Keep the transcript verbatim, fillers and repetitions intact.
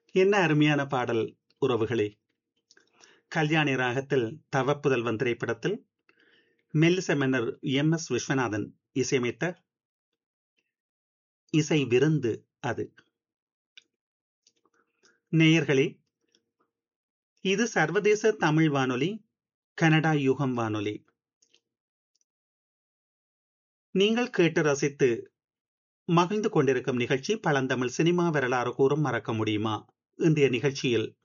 என்ன அருமையான பாடல் உறவுகளே! கல்யாணி ராகத்தில் தவப்புதல்வன் திரைப்படத்தில் மெல்லிச மன்னர் எம் எஸ் விஸ்வநாதன் இசையமைத்த இசை விருந்து அது. நேயர்களே, இது சர்வதேச தமிழ் வானொலி, கனடா யுகம் வானொலி. நீங்கள் கேட்டு ரசித்து மகிழ்ந்து கொண்டிருக்கும் நிகழ்ச்சி பழந்தமிழ் சினிமா வரலாறு கூறும் மறக்க முடியுமா? இன்றைய நிகழ்ச்சியில்